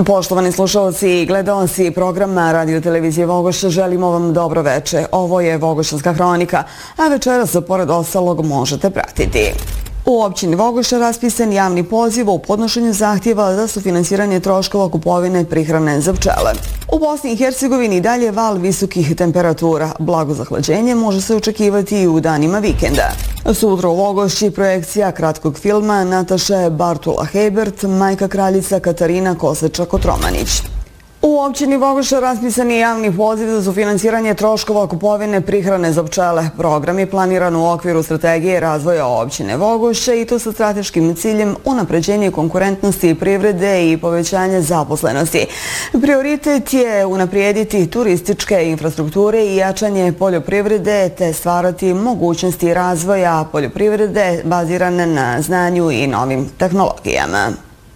Poštovani slušalci i gledalci programa Radio Televizije Vogošća, želimo vam dobro veče. Ovo je Vogošćanska hronika, a večeras pored ostalog možete pratiti. U općini Vogošća raspisan javni poziv u podnošenju zahtjeva za sufinansiranje troškova kupovine prihrane za pčele. U Bosni i Hercegovini i dalje val visokih temperatura. Blago zahlađenje može se očekivati i u danima vikenda. Sutra u Vogošći projekcija kratkog filma Nataše Bartula-Hebert, majka kraljica Katarina Koseča-Kotromanić. U općini Vogošća raspisan je javni poziv za sufinansiranje troškova kupovine prihrane za pčele. Program je planiran u okviru strategije razvoja općine Vogošća i to sa strateškim ciljem unapređenja konkurentnosti privrede i povećanja zaposlenosti. Prioritet je unaprijediti turističke infrastrukture i jačanje poljoprivrede te stvarati mogućnosti razvoja poljoprivrede bazirane na znanju i novim tehnologijama.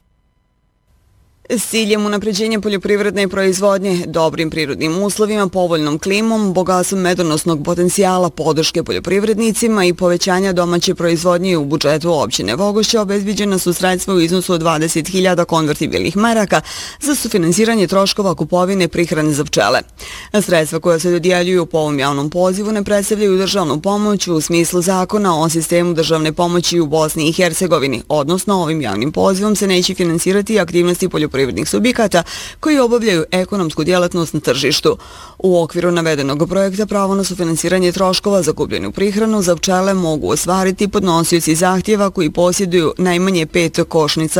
S ciljem unapređenja poljoprivredne proizvodnje, dobrim prirodnim uslovima, povoljnom klimom, bogatstvom medonosnog potencijala, podrške poljoprivrednicima i povećanja domaće proizvodnje u budžetu općine Vogošća obezbiđena su sredstva u iznosu od 20.000 konvertibilnih maraka za sufinansiranje troškova kupovine prihrane za pčele. Sredstva koja se dodjeljuju po ovom javnom pozivu ne predstavljaju državnu pomoć u smislu zakona o sistemu državne pomoći u Bosni i Hercegovini, odnosno ovim javnim pozivom se neće finansirati aktivnosti poljoprivrednih subjekata koji obavljaju ekonomsku djelatnost na tržištu. U okviru navedenog projekta pravo na sufinansiranje troškova za kupljenu prihranu za pčele mogu ostvariti podnosioci zahtjeva koji posjeduju najmanje 5 košnica